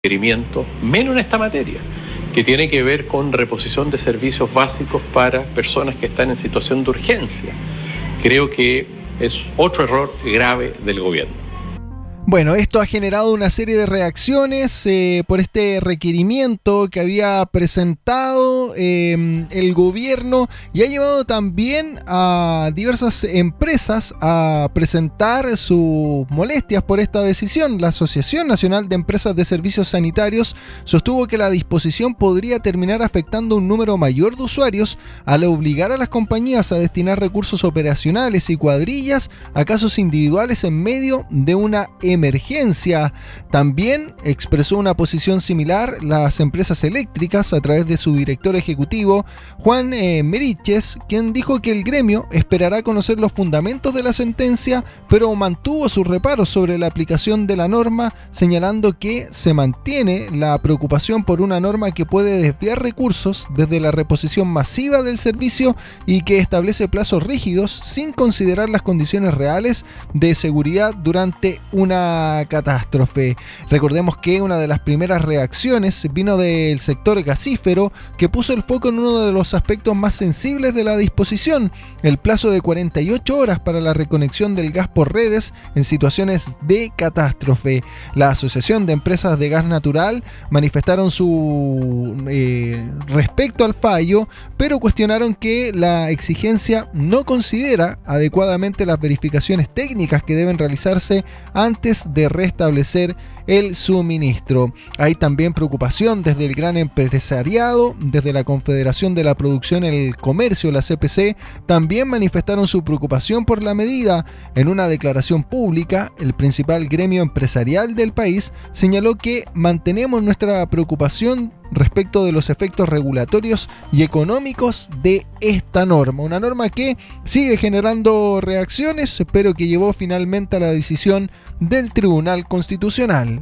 requerimiento, menos en esta materia, que tiene que ver con reposición de servicios básicos para personas que están en situación de urgencia. Creo que es otro error grave del gobierno. Bueno, esto ha generado una serie de reacciones por este requerimiento que había presentado el gobierno y ha llevado también a diversas empresas a presentar sus molestias por esta decisión. La Asociación Nacional de Empresas de Servicios Sanitarios sostuvo que la disposición podría terminar afectando un número mayor de usuarios al obligar a las compañías a destinar recursos operacionales y cuadrillas a casos individuales en medio de una emergencia. También expresó una posición similar las empresas eléctricas a través de su director ejecutivo, Juan Meriches, quien dijo que el gremio esperará conocer los fundamentos de la sentencia, pero mantuvo sus reparos sobre la aplicación de la norma, señalando que se mantiene la preocupación por una norma que puede desviar recursos desde la reposición masiva del servicio y que establece plazos rígidos sin considerar las condiciones reales de seguridad durante una catástrofe. Recordemos que una de las primeras reacciones vino del sector gasífero, que puso el foco en uno de los aspectos más sensibles de la disposición, el plazo de 48 horas para la reconexión del gas por redes en situaciones de catástrofe. La Asociación de Empresas de Gas Natural manifestaron su respecto al fallo, pero cuestionaron que la exigencia no considera adecuadamente las verificaciones técnicas que deben realizarse antes de restablecer el suministro. Hay también preocupación desde el gran empresariado, desde la Confederación de la Producción y el Comercio, la CPC, también manifestaron su preocupación por la medida. En una declaración pública, el principal gremio empresarial del país señaló que mantenemos nuestra preocupación respecto de los efectos regulatorios y económicos de esta norma. Una norma que sigue generando reacciones, pero que llevó finalmente a la decisión del Tribunal Constitucional.